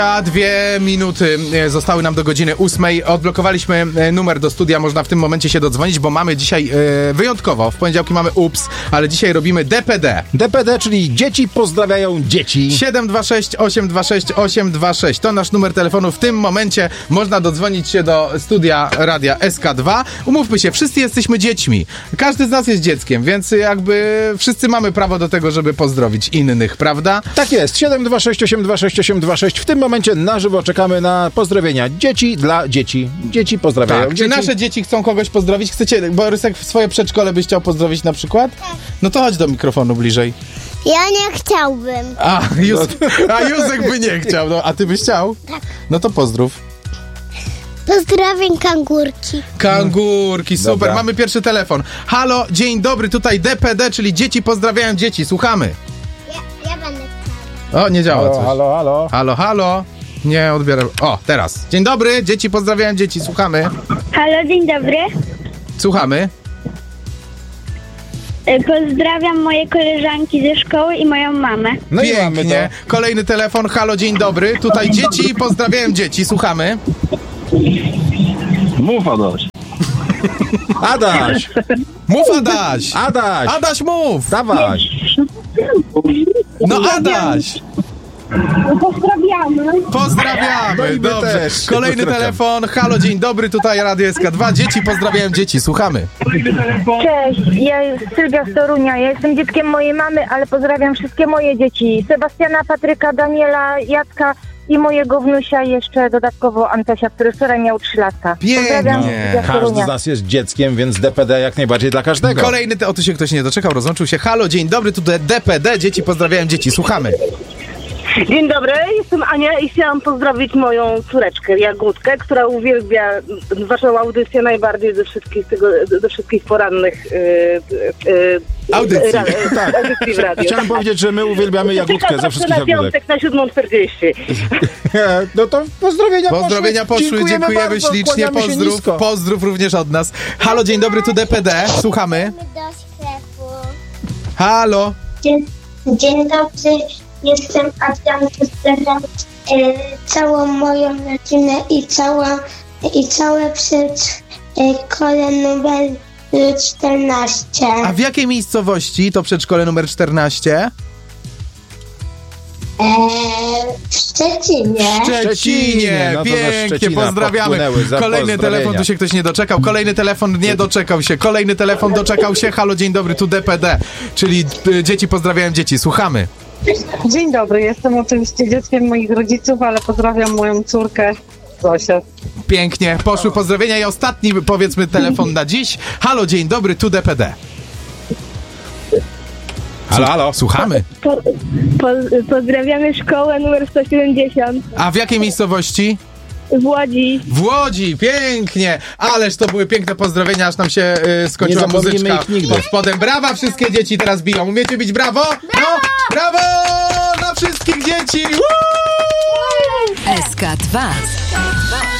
A 2 minuty zostały nam do godziny 8. Odblokowaliśmy numer do studia, można w tym momencie się dodzwonić, bo mamy dzisiaj wyjątkowo, w poniedziałki mamy UPS, ale dzisiaj robimy DPD. DPD, czyli dzieci pozdrawiają dzieci. 726 826 826. To nasz numer telefonu. W tym momencie można dodzwonić się do studia Radia SK2. Umówmy się, wszyscy jesteśmy dziećmi. Każdy z nas jest dzieckiem, więc jakby wszyscy mamy prawo do tego, żeby pozdrowić innych, prawda? Tak jest. 726 826 826. W tym momencie na żywo czekamy na pozdrowienia dzieci dla dzieci. Dzieci pozdrawiają Tak. dzieci. Czy nasze dzieci chcą kogoś pozdrowić? Chcecie, Borysek, w swoje przedszkole byś chciał pozdrowić na przykład? No to chodź do mikrofonu bliżej. Ja nie chciałbym. A Józek by nie chciał, no, a ty byś chciał? Tak. No to pozdrów. Pozdrawiam kangurki. Kangurki, super. Dobra. Mamy pierwszy telefon. Halo, dzień dobry, tutaj DPD, czyli dzieci pozdrawiają dzieci. Słuchamy. Ja będę chciał. O, nie działa coś. Halo, halo. Halo, halo. Nie odbieram. O, teraz. Dzień dobry, dzieci pozdrawiają dzieci. Słuchamy. Halo, dzień dobry. Słuchamy. Pozdrawiam moje koleżanki ze szkoły i moją mamę. No i mamy Pięknie. to. Kolejny telefon. Halo, dzień dobry. Tutaj dzieci pozdrawiają dzieci. Słuchamy. Mów, Adaś. Adaś! Mów, Adaś. Adaś! Adaś, mów. Dawaj! No, Adaś. Pozdrawiamy. Pozdrawiamy. No i my Dobrze. też. Kolejny Pozdrawiam. telefon. Halo, dzień dobry. Tutaj Radio SK2. Dzieci pozdrawiają dzieci. Słuchamy. Cześć, ja Sylwia z Torunia. Ja jestem dzieckiem mojej mamy, ale pozdrawiam wszystkie moje dzieci. Sebastiana, Patryka, Daniela, Jacka i mojego wnusia jeszcze dodatkowo Antosia, który wczoraj miał 3 latka. Pozdrawiam Pięknie. Sylwia z Każdy Torunia. z nas jest dzieckiem, więc DPD jak najbardziej dla każdego. Kolejny, o tu się ktoś nie doczekał, rozłączył się. Halo, dzień dobry, tutaj DPD, dzieci pozdrawiają dzieci, słuchamy. Dzień dobry, jestem Ania i chciałam pozdrowić moją córeczkę Jagódkę, która uwielbia waszą audycję najbardziej ze wszystkich porannych Audycji. audycji w radiu. Chciałem powiedzieć, że my uwielbiamy Jagódkę ze wszystkich na jagódek. piątek na 7:40. No to pozdrowienia Poszły, dziękujemy bardzo, ślicznie, kłaniamy się nisko. pozdrów również od nas. Halo, dzień dobry, tu DPD, słuchamy. Do sklepu. Halo. Dzień dobry, jestem Adam, pozdrawiam całą moją rodzinę i całe przedszkole numer 14. A w jakiej miejscowości to przedszkole numer 14? W Szczecinie. W Szczecinie, No to ze pięknie, Szczecina pozdrawiamy. popłynęły za Kolejny pozdrowienia. telefon, tu się ktoś nie doczekał. Kolejny telefon nie doczekał się. Kolejny telefon doczekał się. Halo, dzień dobry, tu DPD, czyli dzieci pozdrawiają dzieci. Słuchamy. Dzień dobry, jestem oczywiście dzieckiem moich rodziców, ale pozdrawiam moją córkę Zosię. Pięknie, poszły pozdrowienia i ostatni, powiedzmy, telefon na dziś. Halo, dzień dobry, tu DPD. Halo, halo. Słuchamy. Pozdrawiamy szkołę numer 170 A w jakiej miejscowości? w Łodzi. W Łodzi, pięknie! Ależ to były piękne pozdrowienia, aż nam się skończyła Nie zapomnimy muzyczka ich nigdy. pod spodem. Brawa, wszystkie dzieci teraz biją. Umiecie bić brawo? No, brawo dla wszystkich dzieci! Woo! SK2